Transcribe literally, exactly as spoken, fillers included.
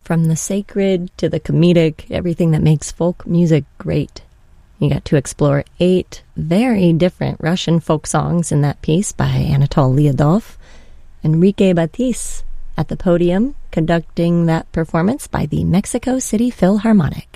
From the sacred to the comedic, everything that makes folk music great. You got to explore eight very different Russian folk songs in that piece by Anatol Lyadov. Enrique Batis at the podium, conducting that performance by the Mexico City Philharmonic.